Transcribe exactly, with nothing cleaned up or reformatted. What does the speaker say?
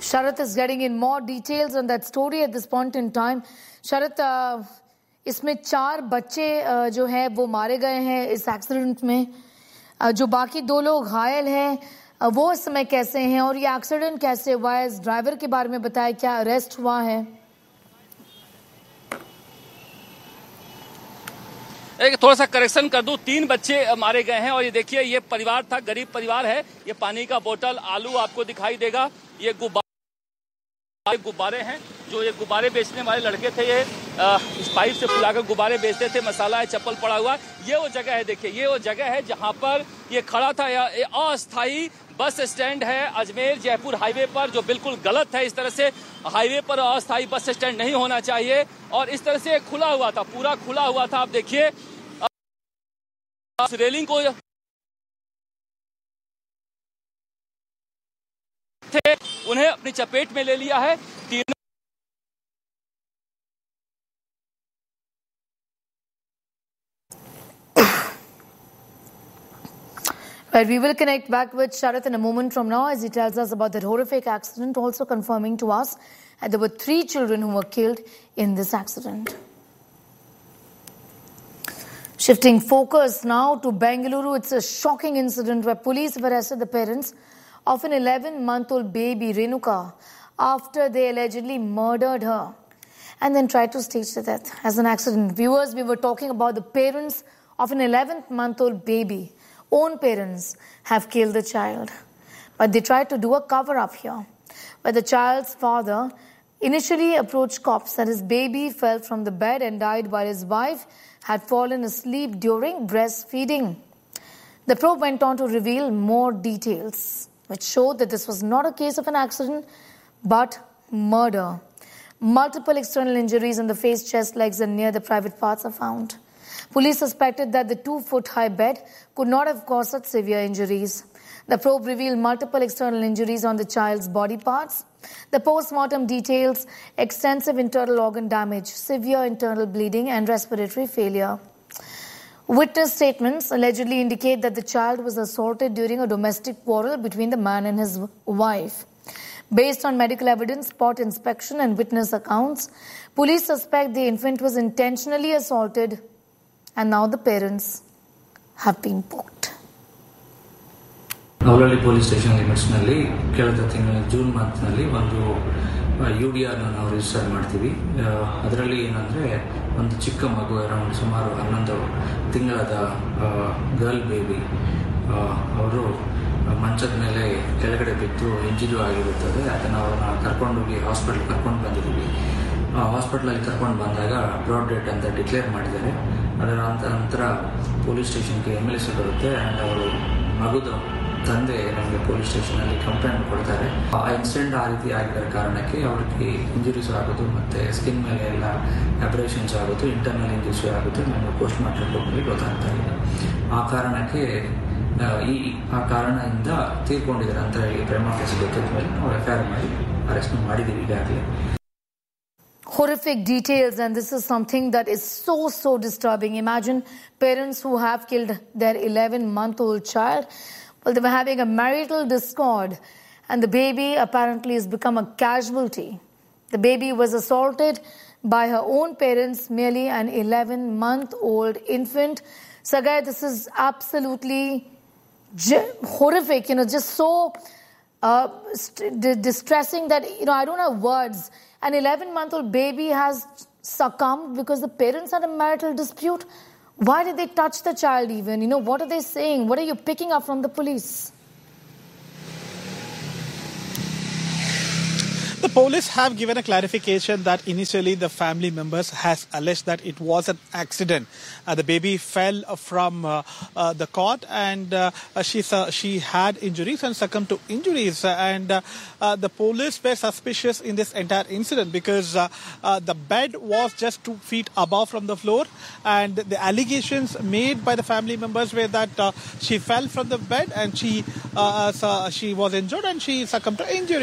Sharath is getting in more details on that story at this point in time. Sharath, uh, इसमें चार बच्चे uh, जो है वो मारे गए हैं इस एक्सीडेंट में. uh, जो बाकी दो लोग घायल हैं uh, वो इस समय कैसे हैं और ये एक्सीडेंट कैसे हुआ है, इस ड्राइवर के बारे में बताया, क्या अरेस्ट हुआ है? एक थोड़ा सा करेक्शन कर दूं, तीन बच्चे मारे गए हैं और ये देखिए ये परिवार था, गरीब परिवार है. ये पानी का बोतल, आलू आपको दिखाई देगा. ये गुब्बारे गुब्बारे हैं जो ये गुब्बारे बेचने वाले लड़के थे. ये आ, इस पाइप से फुलाकर गुब्बारे बेचते थे. मसाला है, चप्पल पड़ा हुआ. ये वो जगह है, देखिए ये वो जगह है जहां पर ये खड़ा था. ये अस्थायी बस स्टैंड है अजमेर जयपुर हाईवे पर, जो बिल्कुल गलत है. इस तरह से हाईवे पर अस्थायी बस स्टैंड नहीं होना चाहिए. और इस तरह से खुला हुआ था, पूरा खुला हुआ था. आप देखिए रेलिंग को थे, उन्हें अपनी चपेट में ले लिया है. तीनों Well, we will connect back with Sharath in a moment from now as he tells us about that horrific accident, also confirming to us that there were three children who were killed in this accident. Shifting focus now to Bengaluru, it's a shocking incident where police have arrested the parents of an eleven-month-old baby, Renuka, after they allegedly murdered her and then tried to stage the death as an accident. Viewers, we were talking about the parents of an eleven-month-old baby. Own parents have killed the child. But they tried to do a cover-up here, where the child's father initially approached cops that his baby fell from the bed and died while his wife had fallen asleep during breastfeeding. The probe went on to reveal more details, which showed that this was not a case of an accident, but murder. Multiple external injuries on the face, chest, legs, and near the private parts are found. Police suspected that the two-foot-high bed could not have caused such severe injuries. The probe revealed multiple external injuries on the child's body parts. The post-mortem details extensive internal organ damage, severe internal bleeding, and respiratory failure. Witness statements allegedly indicate that the child was assaulted during a domestic quarrel between the man and his wife. Based on medical evidence, spot inspection, and witness accounts, police suspect the infant was intentionally assaulted, and now the parents have been booked. Navlali police station limits nalli kelada tingal June month nalli ondu U D R na ನಾವು register ಮಾಡ್ತೀವಿ. ಅದರಲ್ಲಿ ಏನಂದ್ರೆ ಒಂದು ಚಿಕ್ಕ ಮಗು around ಸುಮಾರು ಹನ್ನೊಂದು ತಿಂಗಳದ ಗರ್ಲ್ ಬೇಬಿ ಅವರು ಮಂಚದ ಮೇಲೆ ಕೆಳಗಡೆ ಬಿದ್ದು ಇಂಜುರಿ ಆಗಿರುತ್ತದೆ. ಅದನ್ನು ಅವರನ್ನ ಕರ್ಕೊಂಡು ಹೋಗಿ ಹಾಸ್ಪಿಟಲ್ ಕರ್ಕೊಂಡು ಬಂದಿದ್ದೀವಿ. ಹಾಸ್ಪಿಟಲಲ್ಲಿ ಕರ್ಕೊಂಡು ಬಂದಾಗ ಬ್ರಾಡ್ ಡೆಡ್ ಅಂತ ಡಿಕ್ಲೇರ್ ಮಾಡಿದ್ದಾರೆ. ಅದರ ನಂತರ ಪೊಲೀಸ್ ಸ್ಟೇಷನ್ಗೆ ಎಮ್ ಎಲ್ ಎಸ್ ಬರುತ್ತೆ ಆ್ಯಂಡ್ ಅವರು ಮಗುದು ತಂದೆ ನಮಗೆ ಪೊಲೀಸ್ ಸ್ಟೇಷನಲ್ಲಿ ಕಂಪ್ಲೇಂಟ್ ಕೊಡ್ತಾರೆ. ಆ ಇನ್ಸಿಡೆಂಟ್ ಆ ರೀತಿ ಆಗಿರೋ ಕಾರಣಕ್ಕೆ ಅವ್ರಿಗೆ ಇಂಜುರೀಸ್ ಆಗೋದು ಮತ್ತು ಸ್ಕಿನ್ ಮೇಲೆ ಎಲ್ಲ ಅಬ್ರೇಷನ್ಸ್ ಆಗೋದು, ಇಂಟರ್ನಲ್ ಇಂಜುರೀಸ್ ಆಗೋದು ನಮಗೆ ಪೋಸ್ಟ್ ಮಾರ್ಟಮ್ ರಿಪೋರ್ಟ್ನಲ್ಲಿ ಗೊತ್ತಾಗ್ತಾ ಇದೆ. ಆ ಕಾರಣಕ್ಕೆ ಈ ಆ ಕಾರಣದಿಂದ ತೀರ್ಕೊಂಡಿದ್ದಾರೆ ಅಂತ ಹೇಳಿ ಪ್ರೇಮ ಕೇಸ್ ಗೊತ್ತಿದ್ದ ಮೇಲೆ ನಾವು ಎಫ್ ಐ ಆರ್ ಮಾಡಿ ಅರೆಸ್ಟ್ ಮಾಡಿದ್ದೀವಿ ಈಗಾಗಲೇ. Horrific details, and this is something that is so, so disturbing. Imagine parents who have killed their eleven-month-old child. Well, they were having a marital discord, and the baby apparently has become a casualty. The baby was assaulted by her own parents, merely an eleven-month-old infant. Sagai, this is absolutely j- horrific, you know, just so uh, st- distressing that, you know, I don't have words. An eleven-month-old baby has succumbed because the parents had a marital dispute. Why did they touch the child even? You know, what are they saying? What are you picking up from the police? The police have given a clarification that initially the family members has alleged that it was an accident. Uh, the baby fell from uh, uh, the cot and uh, she, uh, she had injuries and succumbed to injuries. And uh, uh, the police were suspicious in this entire incident because uh, uh, the bed was just two feet above from the floor. And the allegations made by the family members were that uh, she fell from the bed and she, uh, so she was injured and she succumbed to injury.